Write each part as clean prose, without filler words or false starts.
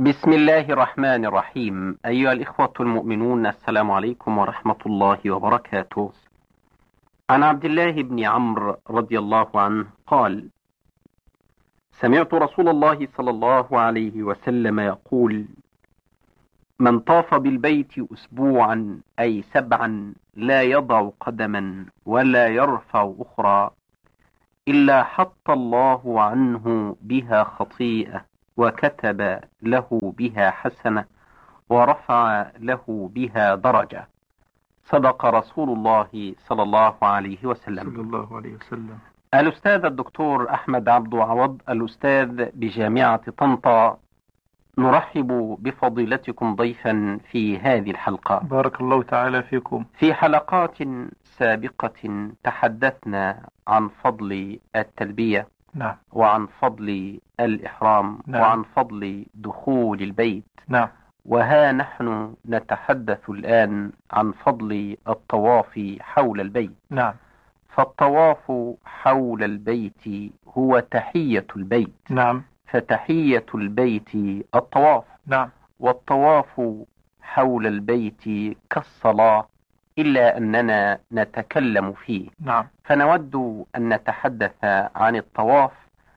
بسم الله الرحمن الرحيم. أيها الإخوة المؤمنون، السلام عليكم ورحمة الله وبركاته. عن عبد الله بن عمرو رضي الله عنه قال: سمعت رسول الله صلى الله عليه وسلم يقول: من طاف بالبيت أسبوعا أي 7 لا يضع قدما ولا يرفع أخرى إلا حط الله عنه بها خطيئة وكتب له بها حسنة ورفع له بها درجة. صدق رسول الله صلى الله عليه وسلم. الأستاذ الدكتور أحمد عبد عوض، الأستاذ بجامعة طنطا، نرحب بفضيلتكم ضيفا في هذه الحلقة. بارك الله تعالى فيكم. في حلقات سابقة تحدثنا عن فضل التلبية، نعم، وعن فضل الإحرام، نعم، وعن فضل دخول البيت، نعم، وها نحن نتحدث الآن عن فضل الطواف حول البيت. نعم. فالطواف حول البيت هو تحية البيت، نعم، فتحية البيت الطواف، نعم، والطواف حول البيت كالصلاة، إلا أننا نتكلم فيه. نعم. فنود أن نتحدث عن الطواف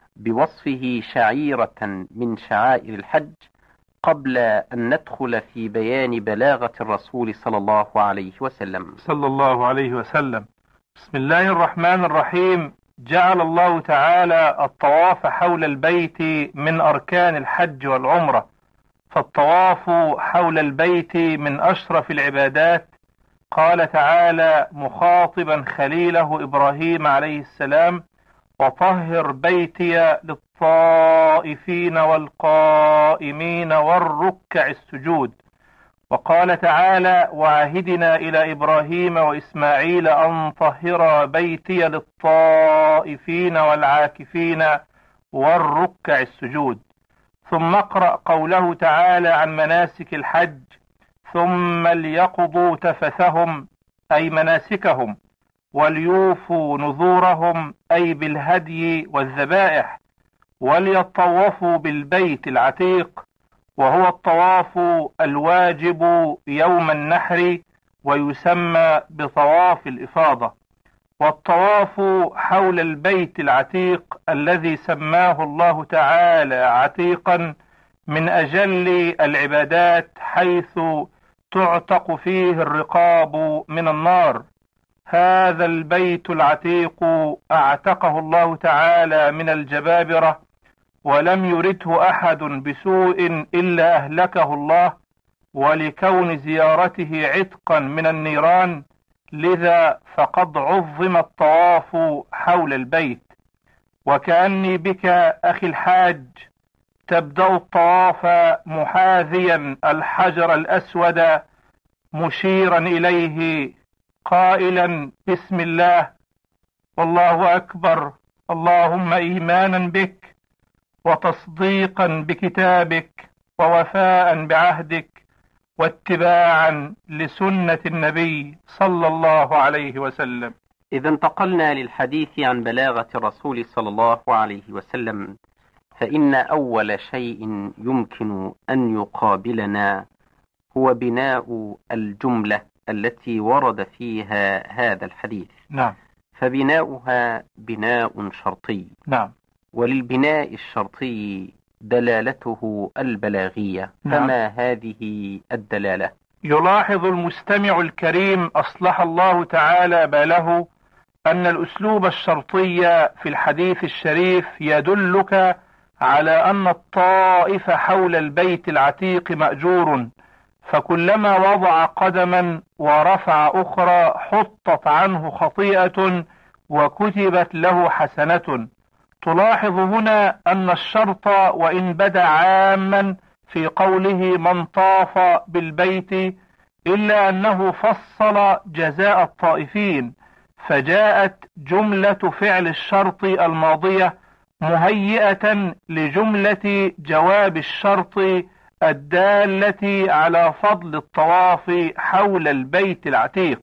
بوصفه شعيرة من شعائر الحج، قبل أن ندخل في بيان بلاغة الرسول صلى الله عليه وسلم. صلى الله عليه وسلم. بسم الله الرحمن الرحيم. جعل الله تعالى الطواف حول البيت من أركان الحج والعمرة، فالطواف حول البيت من أشرف العبادات. قال تعالى مخاطبا خليله إبراهيم عليه السلام: وطهر بيتي للطائفين والقائمين والركع السجود. وقال تعالى: وعهدنا إلى إبراهيم وإسماعيل أن طهر بيتي للطائفين والعاكفين والركع السجود. ثم اقرأ قوله تعالى عن مناسك الحج: ثم ليقضوا تفثهم أي مناسكهم، وليوفوا نذورهم أي بالهدي والذبائح، وليطوفوا بالبيت العتيق، وهو الطواف الواجب يوم النحر، ويسمى بطواف الإفاضة. والطواف حول البيت العتيق الذي سماه الله تعالى عتيقا من أجل العبادات، حيث تعتق فيه الرقاب من النار. هذا البيت العتيق اعتقه الله تعالى من الجبابرة، ولم يرده أحد بسوء إلا أهلكه الله، ولكون زيارته عتقا من النيران، لذا فقد عظم الطواف حول البيت. وكأني بك أخي الحاج تبدأ الطواف محاذيا الحجر الأسود، مشيرا إليه قائلا: بسم الله والله أكبر، اللهم إيمانا بك وتصديقا بكتابك ووفاء بعهدك واتباعا لسنة النبي صلى الله عليه وسلم. إذا انتقلنا للحديث عن بلاغة الرسول صلى الله عليه وسلم، فإن أول شيء يمكن أن يقابلنا هو بناء الجملة التي ورد فيها هذا الحديث. نعم. فبناؤها بناء شرطي. نعم. وللبناء الشرطي دلالته البلاغية. نعم. فما هذه الدلالة؟ يلاحظ المستمع الكريم أصلح الله تعالى باله أن الأسلوب الشرطي في الحديث الشريف يدلك على أن الطائف حول البيت العتيق مأجور، فكلما وضع قدما ورفع أخرى حطت عنه خطيئة وكتبت له حسنة. تلاحظ هنا أن الشرط وإن بدا عاما في قوله من طاف بالبيت، إلا أنه فصل جزاء الطائفين، فجاءت جملة فعل الشرط الماضية مهيئة لجملة جواب الشرط الدالة على فضل الطواف حول البيت العتيق.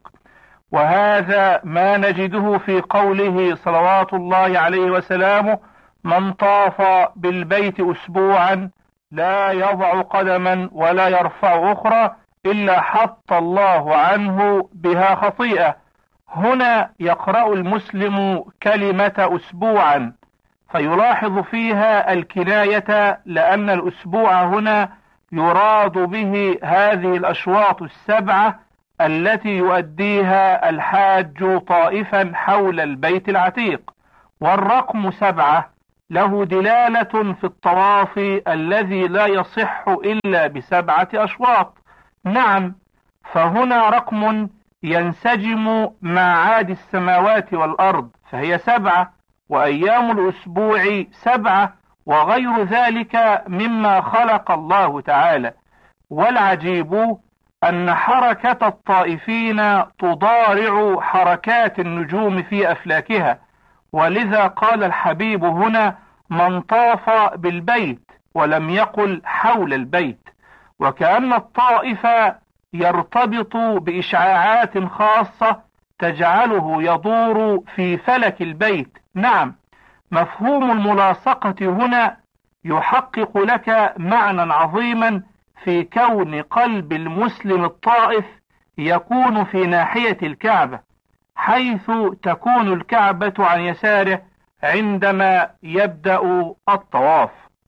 وهذا ما نجده في قوله صلوات الله عليه وسلامه: من طاف بالبيت أسبوعا لا يضع قدما ولا يرفع أخرى إلا حط الله عنه بها خطيئة. هنا يقرأ المسلم كلمة أسبوعا فيلاحظ فيها الكناية، لأن الأسبوع هنا يراد به هذه الأشواط السبعة التي يؤديها الحاج طائفا حول البيت العتيق. والرقم 7 له دلالة في الطواف الذي لا يصح إلا ب7 أشواط. نعم، فهنا رقم ينسجم مع عاد السماوات والأرض، فهي 7، وأيام الأسبوع 7، وغير ذلك مما خلق الله تعالى. والعجيب أن حركة الطائفين تضارع حركات النجوم في أفلاكها، ولذا قال الحبيب هنا من طاف بالبيت ولم يقل حول البيت، وكأن الطائف يرتبط بإشعاعات خاصة تجعله يدور في فلك البيت. نعم، مفهوم الملاصقة هنا يحقق لك معنى عظيما في كون قلب المسلم الطائف يكون في ناحية الكعبة، حيث تكون الكعبة عن يساره عندما يبدأ الطواف.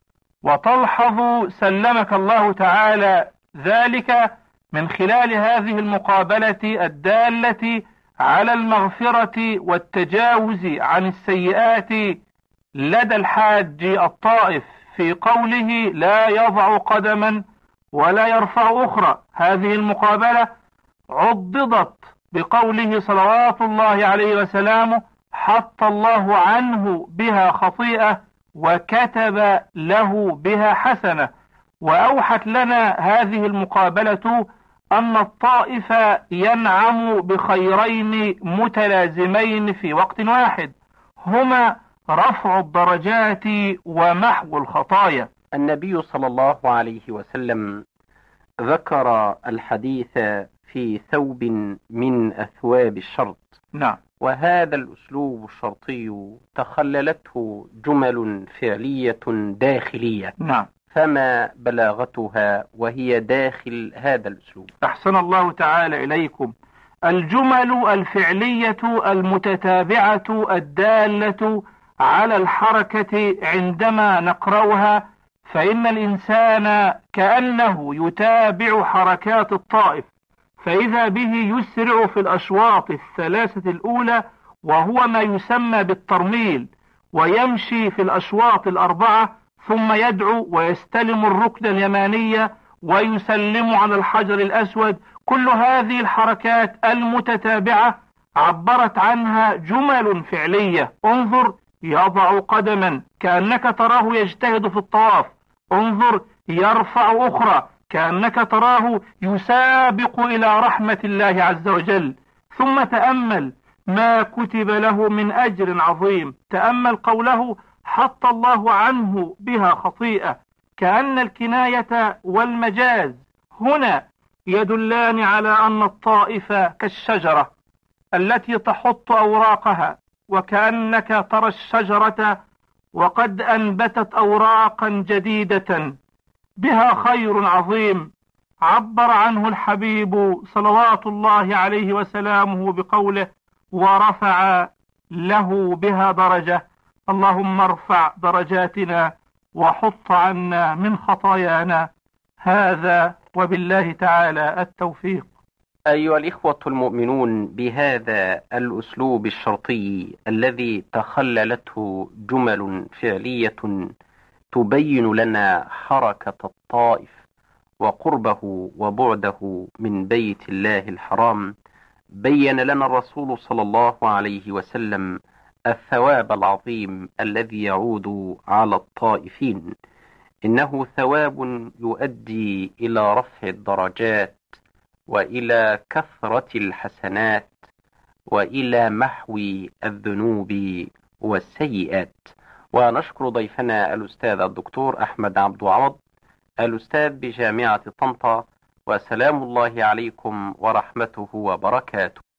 وتلحظ سلمك الله تعالى ذلك من خلال هذه المقابلة الدالة على المغفرة والتجاوز عن السيئات لدى الحاج الطائف في قوله لا يضع قدما ولا يرفع أخرى. هذه المقابلة عضدت بقوله صلوات الله عليه وسلامه حط الله عنه بها خطيئة وكتب له بها حسنة. وأوحت لنا هذه المقابلة أن الطائف ينعم بخيرين متلازمين في وقت واحد، هما رفع الدرجات ومحو الخطايا. النبي صلى الله عليه وسلم ذكر الحديث في ثوب من أثواب الشرط. نعم. وهذا الأسلوب الشرطي تخللته جمل فعلية داخلية. نعم. فما بلاغتها وهي داخل هذا الأسلوب؟ أحسن الله تعالى إليكم. الجمل الفعلية المتتابعة الدالة على الحركة عندما نقرأها، فإن الإنسان كأنه يتابع حركات الطائف، فإذا به يسرع في الأشواط الثلاثة الأولى وهو ما يسمى بالترميل، ويمشي في الأشواط الأربعة، ثم يدعو ويستلم الركن اليمانية ويسلم على الحجر الأسود. كل هذه الحركات المتتابعة عبرت عنها جمل فعلية. انظر يضع قدما كأنك تراه يجتهد في الطواف، انظر يرفع أخرى كأنك تراه يسابق إلى رحمة الله عز وجل. ثم تأمل ما كتب له من أجر عظيم، تأمل قوله حط الله عنه بها خطيئة، كأن الكناية والمجاز هنا يدلان على أن الطائفة كالشجرة التي تحط أوراقها، وكأنك ترى الشجرة وقد أنبتت أوراقا جديدة بها خير عظيم. عبر عنه الحبيب صلوات الله عليه وسلامه بقوله ورفع له بها درجة. اللهم ارفع درجاتنا وحط عنا من خطايانا. هذا وبالله تعالى التوفيق. أيها الإخوة المؤمنون، بهذا الأسلوب الشرطي الذي تخللته جمل فعلية تبين لنا حركة الطائف وقربه وبعده من بيت الله الحرام، بين لنا الرسول صلى الله عليه وسلم الثواب العظيم الذي يعود على الطائفين. إنه ثواب يؤدي إلى رفع الدرجات وإلى كثرة الحسنات وإلى محو الذنوب والسيئات. ونشكر ضيفنا الأستاذ الدكتور أحمد عبد عوض، الأستاذ بجامعة طنطا، وسلام الله عليكم ورحمته وبركاته.